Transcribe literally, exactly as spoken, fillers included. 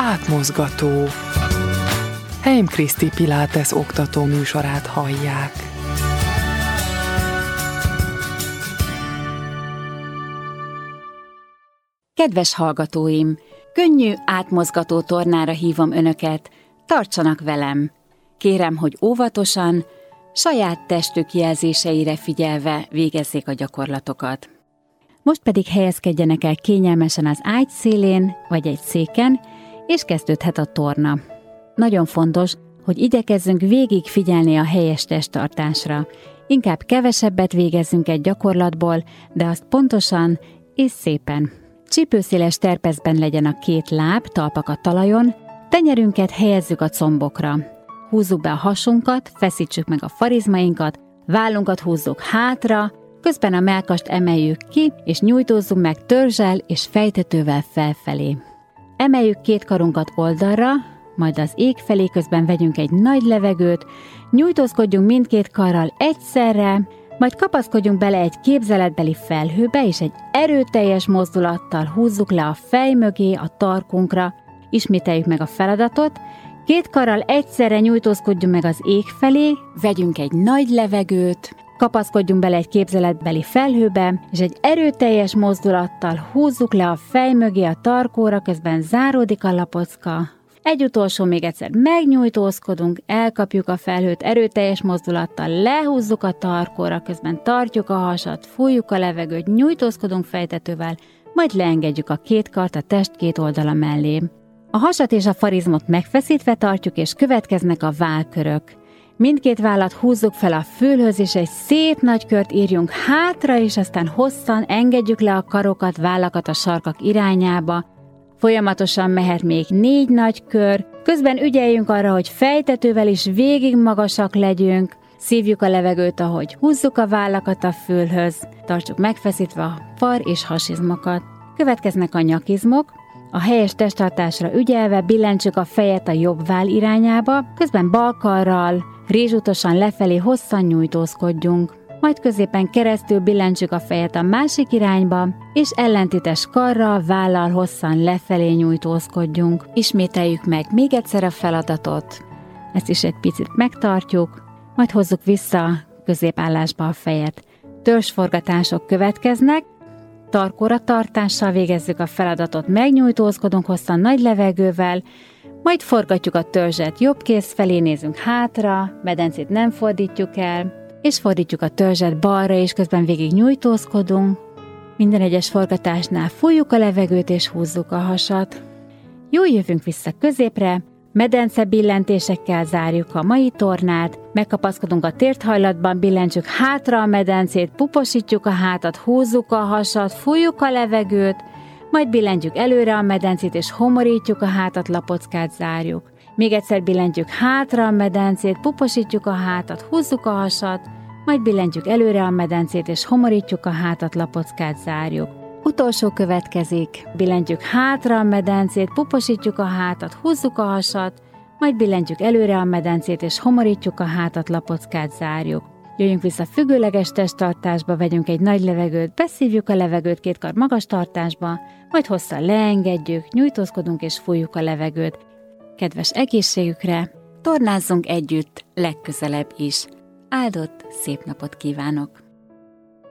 átmozgató. Heim Kriszti Pilates oktató műsorát hallják. Kedves hallgatóim! Könnyű, átmozgató tornára hívom önöket, tartsanak velem! Kérem, hogy óvatosan, saját testük jelzéseire figyelve végezzék a gyakorlatokat. Most pedig helyezkedjenek el kényelmesen az ágy szélén, vagy egy széken, és kezdődhet a torna. Nagyon fontos, hogy igyekezzünk végig figyelni a helyes testtartásra. Inkább kevesebbet végezzünk egy gyakorlatból, de azt pontosan és szépen. Csípőszéles terpeszben legyen a két láb, talpak a talajon, tenyerünket helyezzük a combokra. Húzzuk be a hasunkat, feszítsük meg a farizmainkat, vállunkat húzzuk hátra, közben a mellkast emeljük ki, és nyújtózzunk meg törzsel és fejtetővel felfelé. Emeljük két karunkat oldalra, majd az ég felé, közben vegyünk egy nagy levegőt, nyújtózkodjunk mindkét karral egyszerre, majd kapaszkodjunk bele egy képzeletbeli felhőbe, és egy erőteljes mozdulattal húzzuk le a fej mögé, a tarkunkra, ismételjük meg a feladatot, két karral egyszerre nyújtózkodjunk meg az ég felé, vegyünk egy nagy levegőt, kapaszkodjunk bele egy képzeletbeli felhőbe, és egy erőteljes mozdulattal húzzuk le a fej mögé, a tarkóra, közben záródik a lapocka. Egy utolsó, még egyszer megnyújtózkodunk, elkapjuk a felhőt erőteljes mozdulattal, lehúzzuk a tarkóra, közben tartjuk a hasat, fújjuk a levegőt, nyújtózkodunk fejtetővel, majd leengedjük a két kart a test két oldala mellé. A hasat és a farizmot megfeszítve tartjuk, és következnek a vállkörök. Mindkét vállat húzzuk fel a fülhöz, és egy szép nagy kört írjunk hátra, és aztán hosszan engedjük le a karokat, vállakat a sarkak irányába. Folyamatosan mehet még négy nagy kör, közben ügyeljünk arra, hogy fejtetővel is végig magasak legyünk, szívjuk a levegőt, ahogy húzzuk a vállakat a fülhöz, tartsuk megfeszítve a far és hasizmokat. Következnek a nyakizmok, a helyes testtartásra ügyelve billentsük a fejet a jobb váll irányába, közben bal karral, rézsútosan lefelé hosszan nyújtózkodjunk. Majd középen keresztül billentsük a fejet a másik irányba, és ellentétes karral, vállal hosszan lefelé nyújtózkodjunk. Ismételjük meg még egyszer a feladatot, ezt is egy picit megtartjuk, majd hozzuk vissza középállásba a fejet. Törzsforgatások következnek, tarkóra tartással végezzük a feladatot, megnyújtózkodunk hosszan nagy levegővel, majd forgatjuk a törzset jobb kéz felé, nézünk hátra, medencét nem fordítjuk el, és fordítjuk a törzset balra, és közben végig nyújtózkodunk. Minden egyes forgatásnál fújjuk a levegőt, és húzzuk a hasat. Jól jövünk vissza középre, medence billentésekkel zárjuk a mai tornát, megkapaszkodunk a térthajlatban, billentsük hátra a medencét, puposítjuk a hátat, húzzuk a hasat, fújjuk a levegőt, majd billentjük előre a medencét, és homorítjuk a hátat, lapockát zárjuk. Még egyszer billentjük hátra a medencét, puposítjuk a hátat, húzzuk a hasat, majd billentjük előre a medencét, és homorítjuk a hátat, lapockát zárjuk. Utolsó következik, billentjük hátra a medencét, puposítjuk a hátat, húzzuk a hasat, majd billentjük előre a medencét, és homorítjuk a hátat, lapockát zárjuk. Jöjjünk vissza függőleges testtartásba, vegyünk egy nagy levegőt, beszívjuk a levegőt két kar magas tartásba, majd hosszan leengedjük, nyújtózkodunk és fújjuk a levegőt. Kedves egészségükre, tornázzunk együtt legközelebb is. Áldott, szép napot kívánok!